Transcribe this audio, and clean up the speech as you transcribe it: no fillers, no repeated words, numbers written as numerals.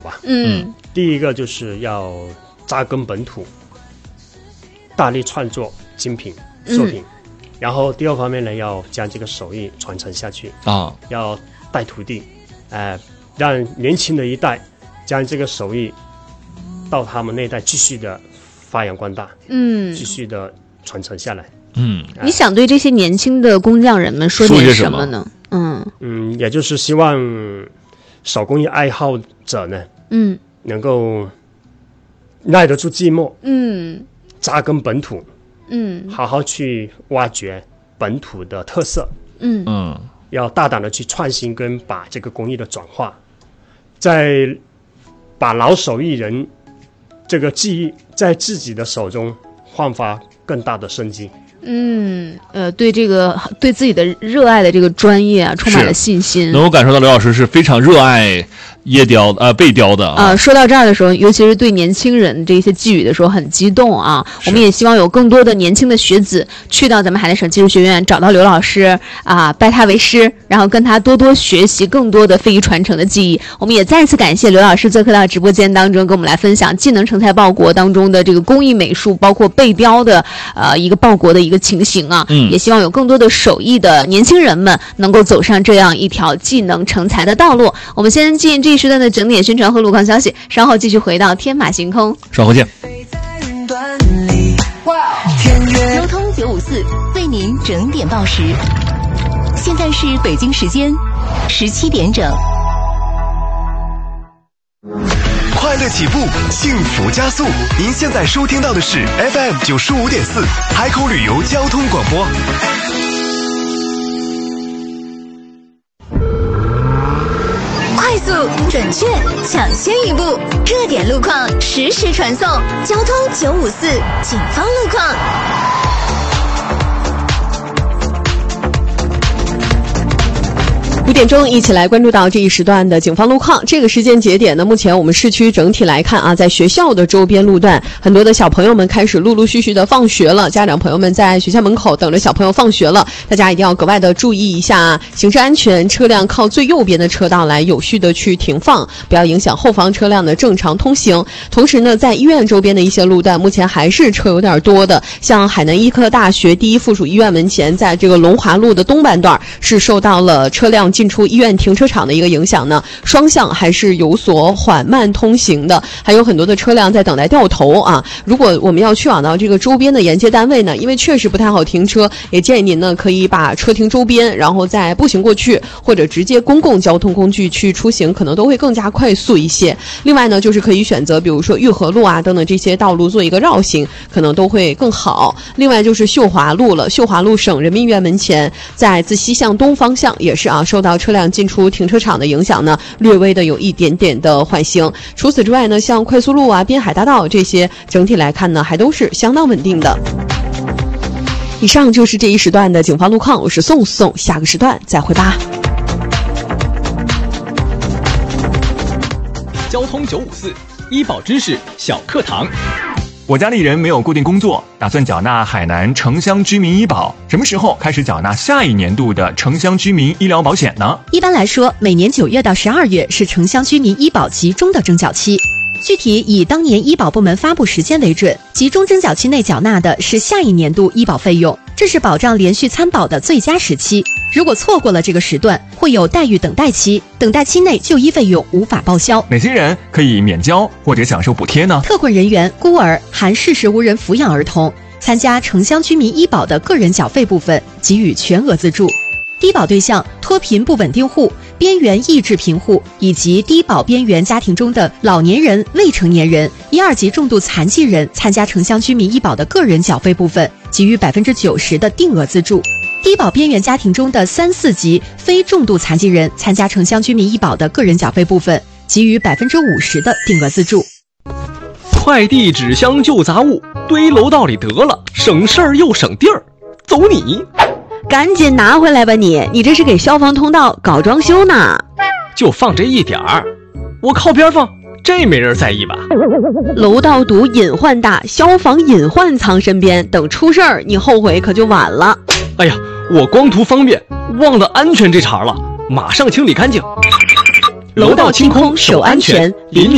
吧。第一个就是要扎根本土，大力创作精品作品。然后第二方面呢，要将这个手艺传承下去啊，要带徒弟，让年轻的一代将这个手艺到他们那一代继续的发扬光大，继续的传承下来。 你想对这些年轻的工匠人们说点什么呢？ 也就是希望手工艺爱好者呢，能够耐得住寂寞，扎根本土。好好去挖掘本土的特色，要大胆的去创新，跟把这个工艺的转化，再把老手艺人这个技艺在自己的手中焕发更大的生机。 对自己的热爱的这个专业啊，充满了信心。 能够感受到刘老师是非常热爱叶雕贝雕的说到这儿的时候，尤其是对年轻人这些寄语的时候很激动啊。我们也希望有更多的年轻的学子去到咱们海南省技术学院，找到刘老师拜他为师，然后跟他多多学习更多的非遗传承的技艺。我们也再次感谢刘老师做客到直播间当中，跟我们来分享技能成才报国当中的这个工艺美术，包括贝雕的一个报国的一个情形啊。也希望有更多的手艺的年轻人们能够走上这样一条技能成才的道路。我们先进这一时段的整点宣传和路况消息，稍后继续回到天马行空， 稍后见。 交通954为您整点报时，现在是北京时间17点整。 快乐起步，幸福加速。您现在收听到的是 FM 95.4海口旅游交通广播。 快速、准确、抢先一步，热点路况实时传送。交通954警方路况。 5点钟，一起来关注到这一时段的警方路况。这个时间节点呢，目前我们市区整体来看啊，在学校的周边路段，很多的小朋友们开始陆陆续续的放学了，家长朋友们在学校门口等着小朋友放学了，大家一定要格外的注意一下行车安全，车辆靠最右边的车道来有序的去停放，不要影响后方车辆的正常通行。同时呢，在医院周边的一些路段，目前还是车有点多的，像海南医科大学第一附属医院门前，在这个龙华路的东半段是受到了车辆进出医院停车场的一个影响呢，双向还是有所缓慢通行的，还有很多的车辆在等待掉头啊。如果我们要去往到这个周边的沿街单位呢，因为确实不太好停车，也建议您呢可以把车停周边，然后再步行过去，或者直接公共交通工具去出行，可能都会更加快速一些。另外呢，就是可以选择比如说玉河路啊等等这些道路做一个绕行，可能都会更好。另外就是秀华路了，秀华路省人民医院门前，在自西向东方向也是受到车辆进出停车场的影响呢，略微的有一点点的缓行。除此之外呢，像快速路啊、滨海大道这些，整体来看呢，还都是相当稳定的。以上就是这一时段的警方路况，我是宋，下个时段再会吧。 交通954医保知识小课堂。 我家里人没有固定工作，打算缴纳海南城乡居民医保，什么时候开始缴纳下一年度的城乡居民医疗保险呢？ 一般来说，每年9月到12月是城乡居民医保集中的征缴期，具体以当年医保部门发布时间为准，集中征缴期内缴纳的是下一年度医保费用，这是保障连续参保的最佳时期。如果错过了这个时段，会有待遇等待期，等待期内就医费用无法报销。 哪些人可以免交或者享受补贴呢？ 特困人员、孤儿、含事实无人抚养儿童，参加城乡居民医保的个人缴费部分给予全额资助。低保对象脱贫不稳定户、边缘抑制贫户以及低保边缘家庭中的老年人、未成年人、1、2级重度残疾人，参加城乡居民医保的个人缴费部分给予90%的定额资助。低保边缘家庭中的3、4级非重度残疾人，参加城乡居民医保的个人缴费部分给予50%的定额资助。 快递、纸箱、旧杂物堆楼道里得了，省事儿又省地儿，走你！ 赶紧拿回来吧你这是给消防通道搞装修呢。 就放这一点儿，我靠边放，这没人在意吧？ 楼道堵隐患大，消防隐患藏身边，等出事儿你后悔可就晚了。 哎呀，我光图方便忘了安全这茬了，马上清理干净。 楼道清空守安全，邻里